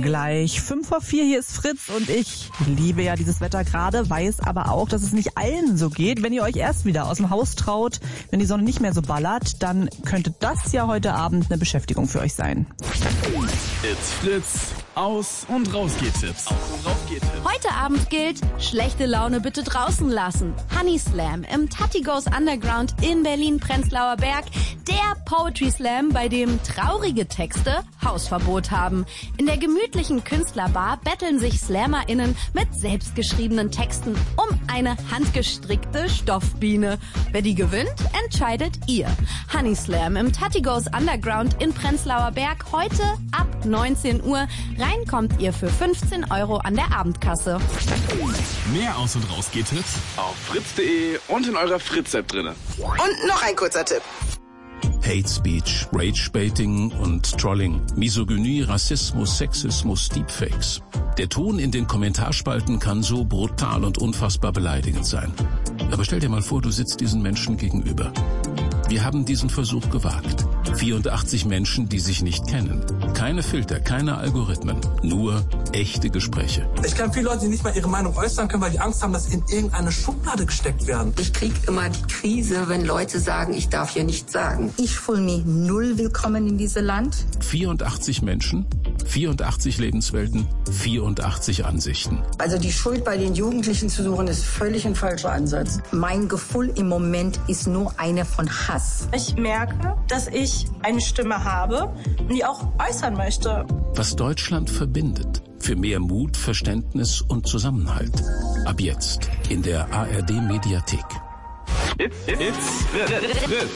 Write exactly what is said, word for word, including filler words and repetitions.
Gleich fünf vor vier, hier ist Fritz und ich liebe ja dieses Wetter gerade, weiß aber auch, dass es nicht allen so geht. Wenn ihr euch erst wieder aus dem Haus traut, wenn die Sonne nicht mehr so ballert, dann könnte das ja heute Abend eine Beschäftigung für euch sein. It's Fritz, Aus- und Rausgeht-Tipps. Aus- und Rausgeht-Tipps. Heute Abend gilt, schlechte Laune bitte draußen lassen. Honey Slam im Tati Goes Underground in Berlin-Prenzlauer Berg. Der Poetry Slam, bei dem traurige Texte Hausverbot haben. In der gemütlichen Künstlerbar betteln sich SlammerInnen mit selbstgeschriebenen Texten um eine handgestrickte Stoffbiene. Wer die gewinnt, entscheidet ihr. Honey Slam im Tati Goes Underground in Prenzlauer Berg heute ab neunzehn Uhr. Rein kommt ihr für fünfzehn Euro an der Abendkasse. Mehr Aus- und Rausgeht-Tipps auf fritz punkt de und in eurer Fritz-App drinne. Und noch ein kurzer Tipp. Hate Speech, Rage-Baiting und Trolling, Misogynie, Rassismus, Sexismus, Deepfakes. Der Ton in den Kommentarspalten kann so brutal und unfassbar beleidigend sein. Aber stell dir mal vor, du sitzt diesen Menschen gegenüber. Wir haben diesen Versuch gewagt. vierundachtzig Menschen, die sich nicht kennen. Keine Filter, keine Algorithmen, nur echte Gespräche. Ich kenne viele Leute, die nicht mal ihre Meinung äußern können, weil die Angst haben, dass sie in irgendeine Schublade gesteckt werden. Ich kriege immer die Krise, wenn Leute sagen, ich darf hier nichts sagen. Ich fühle mich null willkommen in diesem Land. vierundachtzig Menschen, vierundachtzig Lebenswelten, vierundachtzig Ansichten. Also die Schuld bei den Jugendlichen zu suchen, ist völlig ein falscher Ansatz. Mein Gefühl im Moment ist nur eine von Hass. Ich merke, dass ich eine Stimme habe und die auch äußern möchte. Was Deutschland verbindet. Für mehr Mut, Verständnis und Zusammenhalt. Ab jetzt in der A R D Mediathek. It's, it's Fritz.